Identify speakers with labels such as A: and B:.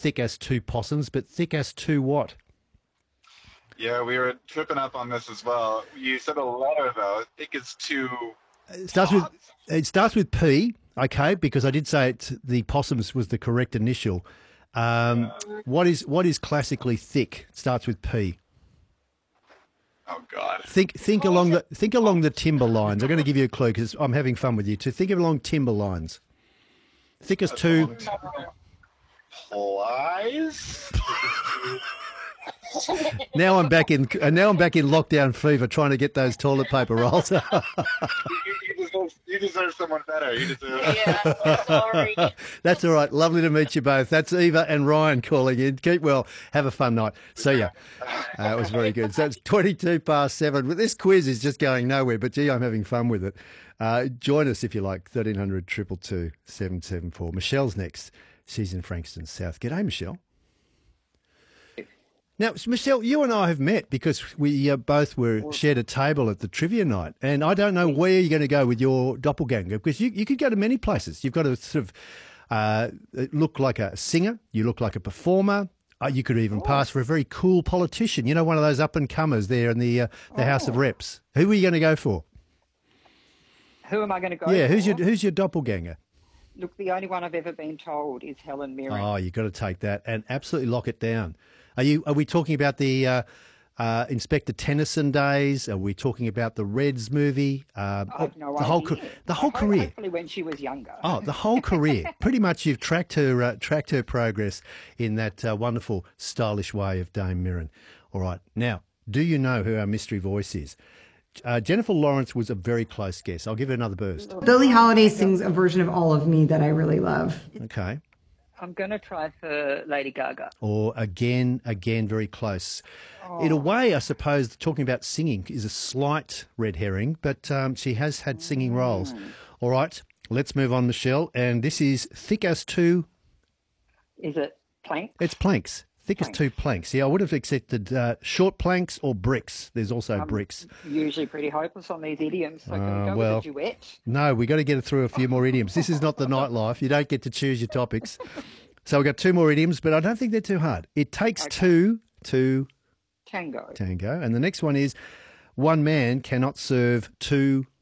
A: thick as two possums, but thick as two what?
B: Yeah, we were tripping up on this as well. You said a letter though. I think it's two
A: It starts with
B: pots.
A: it starts with P, okay, because I did say the possums was the correct initial. What is classically thick? It starts with P.
B: Oh God.
A: Think along the timber lines. I'm going to give you a clue because I'm having fun with you. To think along timber lines. Thick as two.
B: Plies.
A: Now I'm back in lockdown fever, trying to get those toilet paper rolls.
B: You deserve someone better. You deserve.
C: Yeah, sorry.
A: That's all right. Lovely to meet you both. That's Eva and Ryan calling in. Keep well. Have a fun night. See ya. It was very good. So it's 7:22. But this quiz is just going nowhere. But gee, I'm having fun with it. Join us if you like. 1300 222 774. Michelle's next. She's in Frankston South. G'day, Michelle. Now, Michelle, you and I have met because we both shared a table at the trivia night, and I don't know where you're going to go with your doppelganger because you could go to many places. You've got to sort of look like a singer, you look like a performer. You could even pass for a very cool politician. You know, one of those up and comers there in the House of Reps. Who are you going to go for?
D: Who am I going to go
A: Yeah,
D: for?
A: who's your doppelganger?
D: Look, the only one I've ever been told is Helen Mirren.
A: Oh, you've got to take that and absolutely lock it down. Are we talking about the Inspector Tennyson days? Are we talking about the Reds movie?
D: I've no
A: the whole
D: idea.
A: the whole career.
D: Hopefully when she was younger.
A: Oh, the whole career. Pretty much, you've tracked her progress in that wonderful, stylish way of Dame Mirren. All right, now, do you know who our mystery voice is? Jennifer Lawrence was a very close guess. I'll give her another burst.
E: Billie Holiday sings a version of All of Me that I really love.
A: Okay.
D: I'm going to try for Lady Gaga.
A: Or again, very close. In a way, I suppose, talking about singing is a slight red herring, but she has had singing roles. All right, let's move on, Michelle. And this is thick as two.
D: Is it plank?
A: It's planks. Thick as two planks. Yeah, I would have accepted short planks or bricks. There's also bricks.
D: Usually pretty hopeless on these idioms. So can we go
A: well,
D: with a duet?
A: No, we got to get it through a few more idioms. This is not the nightlife. You don't get to choose your topics. So we've got two more idioms, but I don't think they're too hard. It takes two to
D: Tango.
A: tango. And the next one is one man cannot serve two